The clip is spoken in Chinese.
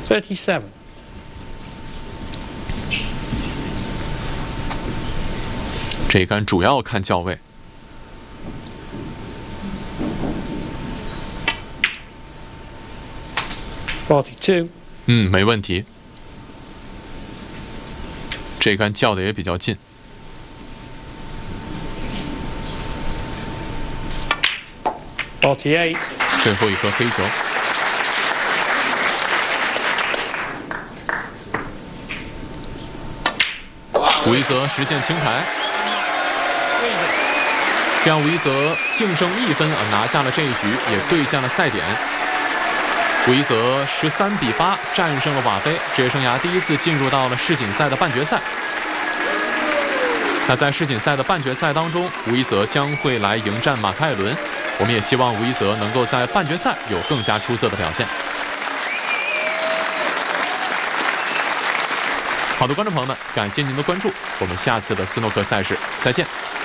37. 这一杆主要看校位。 42. 没问题。这杆叫的也比较近。 48. 最后一颗黑球。吴一泽实现清台，这样吴一泽净胜1分拿下了这一局，也兑现了赛点。吴一泽13比8战胜了瓦菲，职业生涯第一次进入到了世锦赛的半决赛。那在世锦赛的半决赛当中，吴一泽将会来迎战马凯伦。 我们也希望吴一泽能够在半决赛有更加出色的表现。好的，观众朋友们，感谢您的关注，我们下次的斯诺克赛事再见。